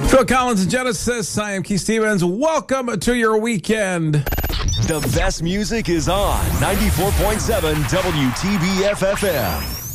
Phil Collins and Genesis. I am Keith Stevens. Welcome to your weekend. The best music is on 94.7 WTBF FM.